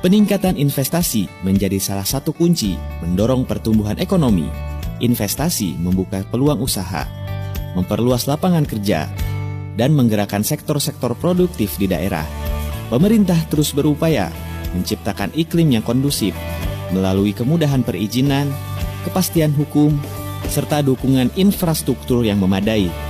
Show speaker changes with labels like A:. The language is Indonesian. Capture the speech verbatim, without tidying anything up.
A: Peningkatan investasi menjadi salah satu kunci mendorong pertumbuhan ekonomi. Investasi membuka peluang usaha, memperluas lapangan kerja, dan menggerakkan sektor-sektor produktif di daerah. Pemerintah terus berupaya menciptakan iklim yang kondusif melalui kemudahan perizinan, kepastian hukum, serta dukungan infrastruktur yang memadai